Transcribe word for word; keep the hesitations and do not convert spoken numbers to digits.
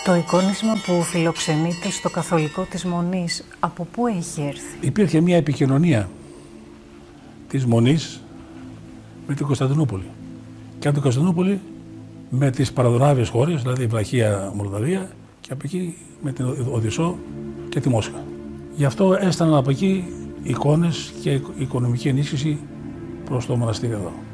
Το εικόνισμα που φιλοξενείται στο καθολικό της Μονής, από πού έχει έρθει? Υπήρχε μια επικοινωνία της Μονής με την Κωνσταντινούπολη. Και από την Κωνσταντινούπολη με τις παραδονάβιες χώρες, δηλαδή Βραχία, Μολδαβία, και από εκεί με την Οδυσσό και τη Μόσχα. Γι' αυτό έσταναν από εκεί εικόνες και οικονομική ενίσχυση προς το μοναστήρι εδώ.